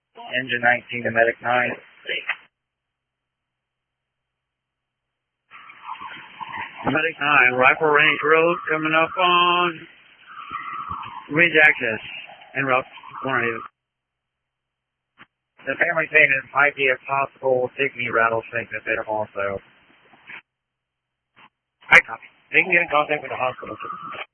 Engine 19 to Medic 9. Medic 9, Rifle Range Road coming up on Ridge Access en route 100. The family saying it might be a possible Digny rattlesnake that they have also. I copy. They can get in contact with the hospital.